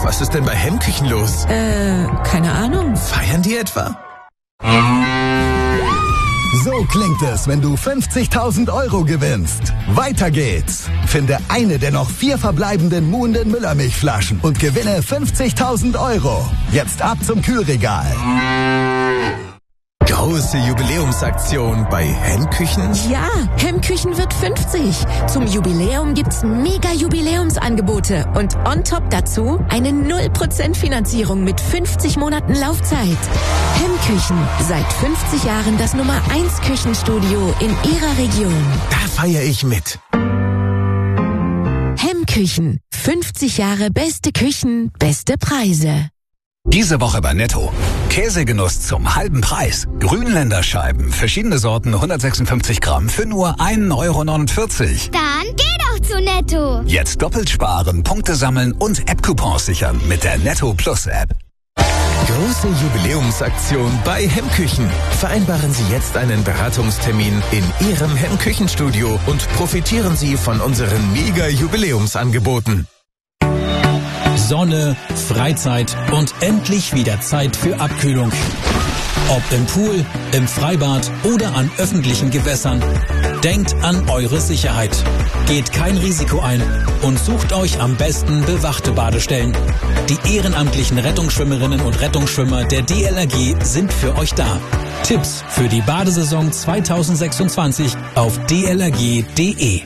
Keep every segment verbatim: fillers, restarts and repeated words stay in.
was ist denn bei Hemmküchen los? Äh, keine Ahnung. Feiern die etwa? So klingt es, wenn du fünfzigtausend Euro gewinnst. Weiter geht's. Finde eine der noch vier verbleibenden Muhnden Müllermilchflaschen und gewinne fünfzigtausend Euro. Jetzt ab zum Kühlregal. Große Jubiläumsaktion bei Hemmküchen? Ja, Hemmküchen wird fünfzig. Zum Jubiläum gibt's mega Jubiläumsangebote und on top dazu eine null Prozent Finanzierung mit fünfzig Monaten Laufzeit. Hemmküchen, seit fünfzig Jahren das Nummer eins Küchenstudio in Ihrer Region. Da feiere ich mit. Hemmküchen, fünfzig Jahre beste Küchen, beste Preise. Diese Woche bei Netto. Käsegenuss zum halben Preis. Grünländerscheiben, verschiedene Sorten, hundertsechsundfünfzig Gramm für nur ein Euro neunundvierzig. Dann geh doch zu Netto. Jetzt doppelt sparen, Punkte sammeln und App-Coupons sichern mit der Netto Plus App. Große Jubiläumsaktion bei Hemmküchen. Vereinbaren Sie jetzt einen Beratungstermin in Ihrem Hemmküchenstudio und profitieren Sie von unseren Mega-Jubiläumsangeboten. Sonne, Freizeit und endlich wieder Zeit für Abkühlung. Ob im Pool, im Freibad oder an öffentlichen Gewässern. Denkt an eure Sicherheit. Geht kein Risiko ein und sucht euch am besten bewachte Badestellen. Die ehrenamtlichen Rettungsschwimmerinnen und Rettungsschwimmer der D L R G sind für euch da. Tipps für die Badesaison zweitausendsechsundzwanzig auf d l r g punkt d e.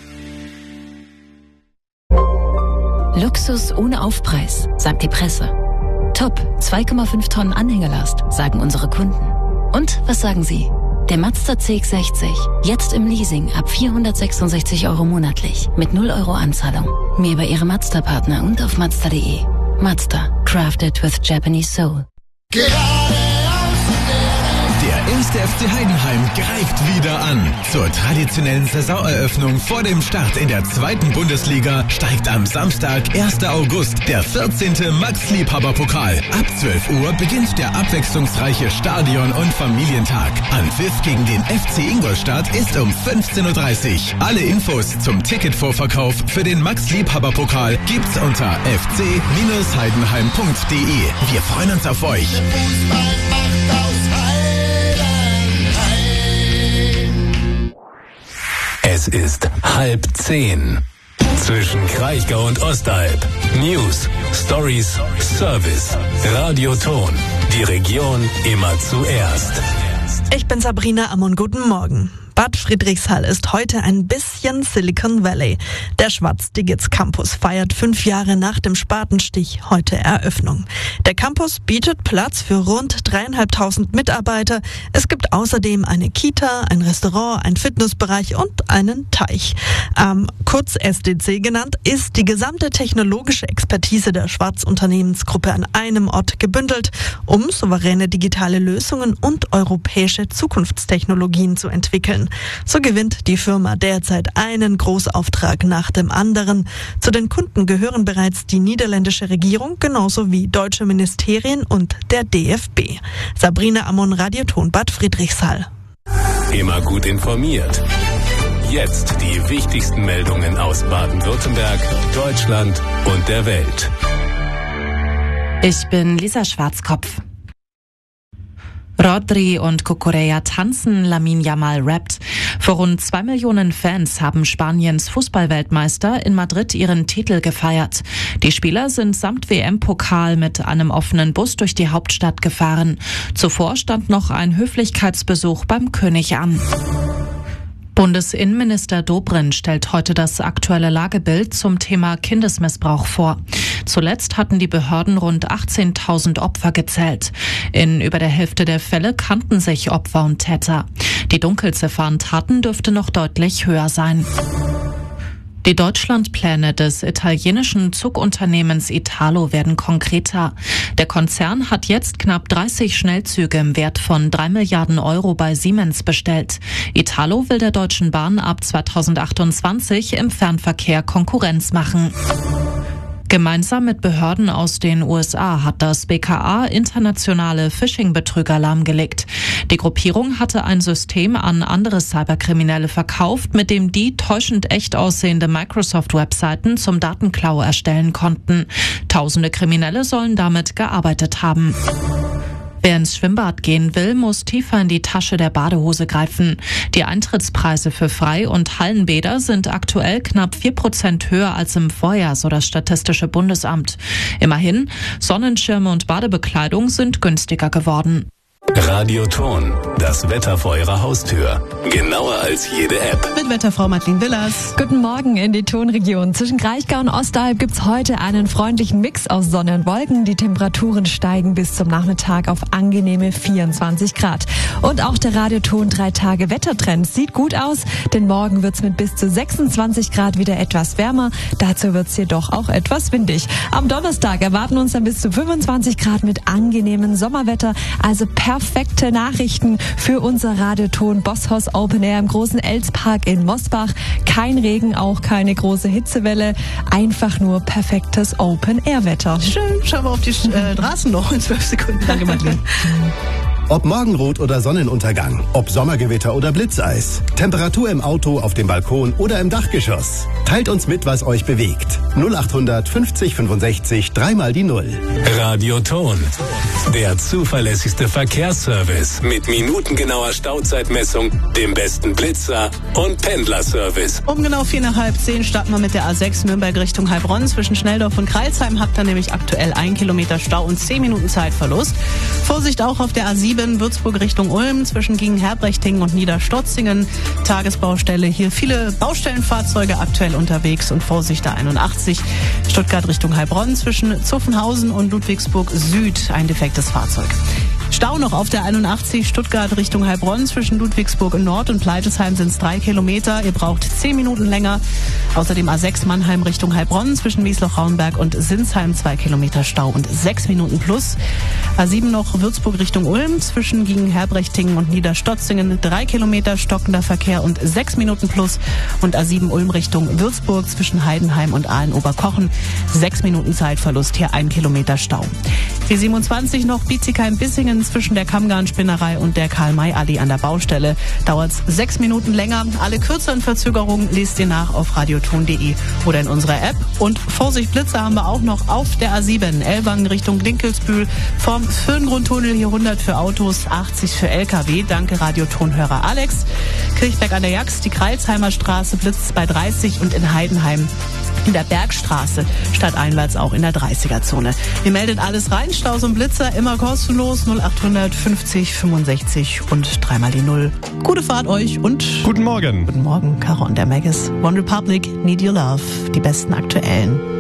Luxus ohne Aufpreis, sagt die Presse. Top, zwei Komma fünf Tonnen Anhängerlast, sagen unsere Kunden. Und was sagen Sie? Der Mazda C X sechzig, jetzt im Leasing ab vierhundertsechsundsechzig Euro monatlich, mit null Euro Anzahlung. Mehr bei Ihrem Mazda-Partner und auf mazda punkt de. Mazda, crafted with Japanese soul. Der erste F C Heidenheim greift wieder an. Zur traditionellen Saisoneröffnung vor dem Start in der zweiten Bundesliga steigt am Samstag, ersten August, der vierzehnte Max-Liebhaber-Pokal. Ab zwölf Uhr beginnt der abwechslungsreiche Stadion- und Familientag. Anpfiff gegen den F C Ingolstadt ist um fünfzehn Uhr dreißig. Alle Infos zum Ticketvorverkauf für den Max-Liebhaber-Pokal gibt's unter f c Bindestrich heidenheim punkt de. Wir freuen uns auf euch. Es ist halb zehn. Zwischen Kraichgau und Ostalb. News, Stories, Service, Radioton. Die Region immer zuerst. Ich bin Sabrina Ammon, guten Morgen. Bad Friedrichshall ist heute ein bisschen Silicon Valley. Der Schwarz-Digits Campus feiert fünf Jahre nach dem Spatenstich heute Eröffnung. Der Campus bietet Platz für rund dreieinhalbtausend Mitarbeiter. Es gibt außerdem eine Kita, ein Restaurant, einen Fitnessbereich und einen Teich. Ähm, kurz S D C genannt, ist die gesamte technologische Expertise der Schwarz-Unternehmensgruppe an einem Ort gebündelt, um souveräne digitale Lösungen und europäische Zukunftstechnologien zu entwickeln. So gewinnt die Firma derzeit einen Großauftrag nach dem anderen. Zu den Kunden gehören bereits die niederländische Regierung, genauso wie deutsche Ministerien und der D F B. Sabrina Ammon, Radioton Bad Friedrichshall. Immer gut informiert. Jetzt die wichtigsten Meldungen aus Baden-Württemberg, Deutschland und der Welt. Ich bin Lisa Schwarzkopf. Rodri und Cucurella tanzen, Lamine Yamal rappt. Vor rund zwei Millionen Fans haben Spaniens Fußballweltmeister in Madrid ihren Titel gefeiert. Die Spieler sind samt W M-Pokal mit einem offenen Bus durch die Hauptstadt gefahren. Zuvor stand noch ein Höflichkeitsbesuch beim König an. Bundesinnenminister Dobrindt stellt heute das aktuelle Lagebild zum Thema Kindesmissbrauch vor. Zuletzt hatten die Behörden rund achtzehntausend Opfer gezählt. In über der Hälfte der Fälle kannten sich Opfer und Täter. Die Dunkelziffer an Taten dürfte noch deutlich höher sein. Die Deutschlandpläne des italienischen Zugunternehmens Italo werden konkreter. Der Konzern hat jetzt knapp dreißig Schnellzüge im Wert von drei Milliarden Euro bei Siemens bestellt. Italo will der Deutschen Bahn ab zweitausendachtundzwanzig im Fernverkehr Konkurrenz machen. Gemeinsam mit Behörden aus den U S A hat das B K A internationale Phishing-Betrüger lahmgelegt. Die Gruppierung hatte ein System an andere Cyberkriminelle verkauft, mit dem die täuschend echt aussehende Microsoft-Webseiten zum Datenklau erstellen konnten. Tausende Kriminelle sollen damit gearbeitet haben. Wer ins Schwimmbad gehen will, muss tiefer in die Tasche der Badehose greifen. Die Eintrittspreise für Frei- und Hallenbäder sind aktuell knapp vier Prozent höher als im Vorjahr, so das Statistische Bundesamt. Immerhin, Sonnenschirme und Badebekleidung sind günstiger geworden. Radioton, das Wetter vor Ihrer Haustür. Genauer als jede App. Mit Wetterfrau Madeleine Willers. Guten Morgen in die Tonregion. Zwischen Kraichgau und Ostalb gibt's heute einen freundlichen Mix aus Sonne und Wolken. Die Temperaturen steigen bis zum Nachmittag auf angenehme vierundzwanzig Grad. Und auch der Radioton drei Tage Wettertrend sieht gut aus, denn morgen wird's mit bis zu sechsundzwanzig Grad wieder etwas wärmer. Dazu wird's jedoch auch etwas windig. Am Donnerstag erwarten uns dann bis zu fünfundzwanzig Grad mit angenehmem Sommerwetter. Also perfekte Nachrichten für unser Radioton Bosshaus Open Air im großen Elspark in Mosbach. Kein Regen, auch keine große Hitzewelle. Einfach nur perfektes Open Air Wetter. Schön, schauen wir auf die äh, Straßen noch in zwölf Sekunden. Danke, Madeleine. Ob Morgenrot oder Sonnenuntergang, ob Sommergewitter oder Blitzeis, Temperatur im Auto, auf dem Balkon oder im Dachgeschoss. Teilt uns mit, was euch bewegt. null achthundert fünfzig fünfundsechzig, dreimal die Null. Radioton, der zuverlässigste Verkehrsservice mit minutengenauer Stauzeitmessung, dem besten Blitzer und Pendlerservice. Um genau vier nach halb zehn starten wir mit der A sechs Nürnberg Richtung Heilbronn. Zwischen Schnelldorf und Kreilsheim habt ihr nämlich aktuell ein Kilometer Stau und zehn Minuten Zeitverlust. Vorsicht auch auf der A sieben Würzburg Richtung Ulm zwischen Gingen-Herbrechtingen und Niederstotzingen. Tagesbaustelle, hier viele Baustellenfahrzeuge aktuell unterwegs und Vorsicht der einundachtzig. Stuttgart Richtung Heilbronn zwischen Zuffenhausen und Ludwigsburg Süd ein defektes Fahrzeug. Stau noch auf der einundachtzig Stuttgart Richtung Heilbronn zwischen Ludwigsburg Nord und Pleitesheim sind es drei Kilometer. Ihr braucht zehn Minuten länger. Außerdem A sechs Mannheim Richtung Heilbronn zwischen Wiesloch-Rauenberg und Sinsheim zwei Kilometer Stau und sechs Minuten plus. A sieben noch Würzburg Richtung Ulm zwischen Gingen-Herbrechtingen und Niederstotzingen drei Kilometer stockender Verkehr und sechs Minuten plus. Und A sieben Ulm Richtung Würzburg zwischen Heidenheim und Aalen-Oberkochen sechs Minuten Zeitverlust, hier ein Kilometer Stau. Die siebenundzwanzig noch Bietigheim-Bissingen zwischen der Kammgarn-Spinnerei und der Karl-May-Allee an der Baustelle. Dauert sechs Minuten länger. Alle kürzeren Verzögerungen lest ihr nach auf radioton punkt de oder in unserer App. Und Vorsicht Blitzer haben wir auch noch auf der A sieben. Ellwangen Richtung Dinkelsbühl. Vom Föhngrundtunnel hier hundert für Autos, achtzig für L K W. Danke Radiotonhörer Alex. Kirchberg an der Jax, die Kreilsheimer Straße blitzt bei dreißig und in Heidenheim in der Bergstraße stadteinwärts auch in der dreißiger-Zone. Ihr meldet alles rein, Staus und Blitzer, immer kostenlos, null achthundert fünfzig fünfundsechzig und dreimal die Null. Gute Fahrt euch und guten Morgen. Guten Morgen, Caro und der Maggis. One Republic, Need Your Love, die besten aktuellen.